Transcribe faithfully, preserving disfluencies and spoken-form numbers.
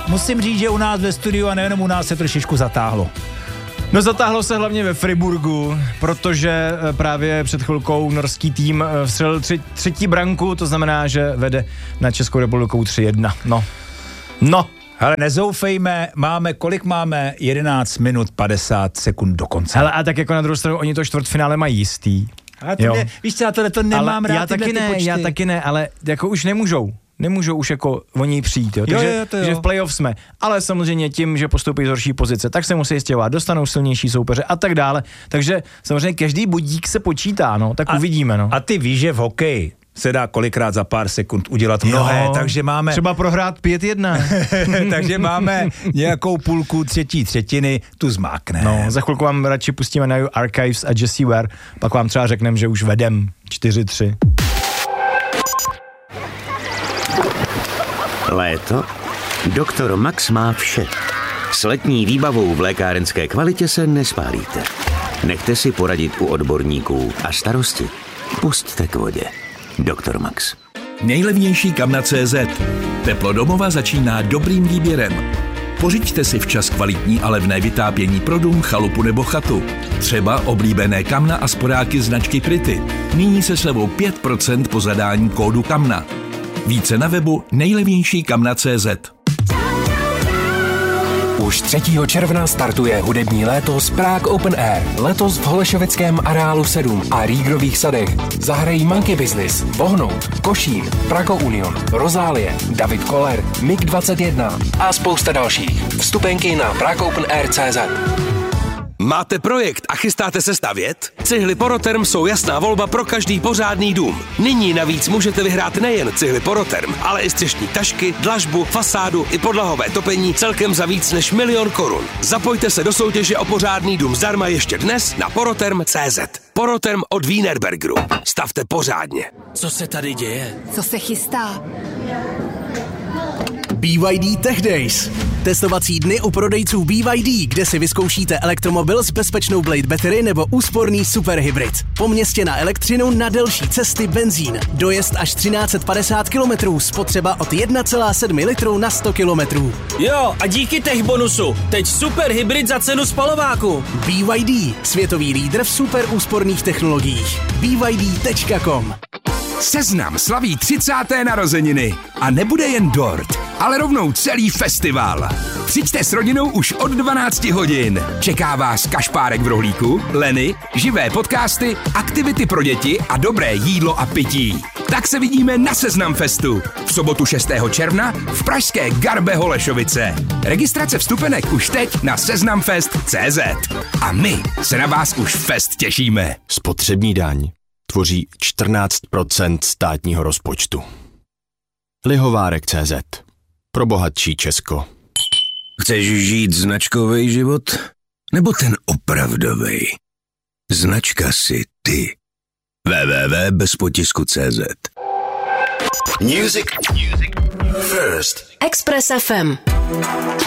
musím říct, že u nás ve studiu a nejenom u nás se trošičku zatáhlo. No zatáhlo se hlavně ve Friburgu, protože právě před chvilkou norský tým vstřelil tři, třetí branku, to znamená, že vede na Českou republikou tři jedna. No. No. Ale nezoufejme, máme, kolik máme? jedenáct minut padesát sekund do konce. Hele, a tak jako na druhou stranu, oni to čtvrtfinále mají jistý. A to mě, víš co, já tohle to nemám ale rád, já taky ne, počty. já taky ne, ale jako už nemůžou. Nemůžou už jako o něj přijít, jo. Takže, jo, jo, takže v playoff jsme. Ale samozřejmě tím, že postoupí z horší pozice, tak se musí stěhovat, dostanou silnější soupeře a tak dále. Takže samozřejmě každý bodík se počítá, no, tak a, uvidíme, no. A ty víš, že v hokeji se dá kolikrát za pár sekund udělat mnohé, jo, takže máme... Třeba prohrát pět jedna. Takže máme nějakou půlku třetí třetiny, tu zmákne. No, za chvilku vám radši pustíme na Archives a Jessie Ware, pak vám třeba řekneme, že už vedem čtyři tři. Léto? Doktor Max má vše. S letní výbavou v lékárenské kvalitě se nespálíte. Nechte si poradit u odborníků a starosti pusťte k vodě. Doktor Max. Nejlevnější kam na cé zet. Teplo domova začíná dobrým výběrem. Pořiďte si včas kvalitní a levné vytápění pro dům, chalupu nebo chatu. Třeba oblíbené kamna a sporáky značky Pretty. Nyní se slevou pět procent po zadání kódu kamna. Více na webu nejlevnější kamna tečka cé zet. Už třetího června startuje hudební léto z Prague Open Air. Letos v Holešovickém areálu sedm a Rígrových sadech zahrají Monkey Business, Vohnout, Košín, Prago Union, Rozálie, David Koller, Mig dvacet jedna a spousta dalších. Vstupenky na prague open air tečka cé zet. Máte projekt a chystáte se stavět? Cihly Poroterm jsou jasná volba pro každý pořádný dům. Nyní navíc můžete vyhrát nejen cihly Poroterm, ale i střešní tašky, dlažbu, fasádu i podlahové topení celkem za víc než milion korun. Zapojte se do soutěže o pořádný dům zdarma ještě dnes na poroterm tečka cé zet. Poroterm od Wienerbergeru. Stavte pořádně. Co se tady děje? Co se chystá? B Y D Tech Days. Testovací dny u prodejců B Y D, kde si vyzkoušíte elektromobil s bezpečnou Blade Battery nebo úsporný superhybrid. Po městě na elektřinu, na delší cesty benzín. Dojezd až třináct set padesát kilometrů, spotřeba od jedna celá sedm litru na sto kilometrů. Jo, a díky tech bonusu. Teď superhybrid za cenu spalováku. B Y D, světový lídr v super úsporných technologiích. B Y D tečka com. Seznam slaví třicáté narozeniny. A nebude jen dort, ale rovnou celý festival. Přijďte s rodinou už od dvanácti hodin. Čeká vás kašpárek v rohlíku, Leny, živé podcasty, aktivity pro děti a dobré jídlo a pití. Tak se vidíme na Seznam Festu. V sobotu šestého června v pražské Garbe Holešovice. Registrace vstupenek už teď na seznamfest tečka cé zet. A my se na vás už fest těšíme. Spotřební daň tvoří čtrnáct procent státního rozpočtu. Lihovárek tečka cé zet. Pro bohatší Česko. Chceš žít značkový život? Nebo ten opravdový? Značka si ty. w w w tečka bez potisku tečka cé zet. Music. Music. First. Express F M.